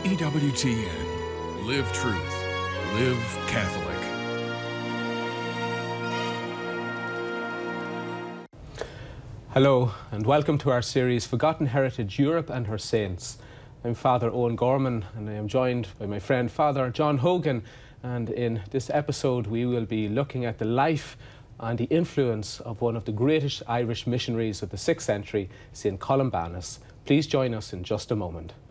EWTN. Live truth. Live Catholic. Hello and welcome to our series Forgotten Heritage, Europe and Her Saints. I'm Father Owen Gorman and I am joined by my friend Father John Hogan, and in this episode we will be looking at the life and the influence of one of the greatest Irish missionaries of the 6th century, St. Columbanus. Please join us in just a moment.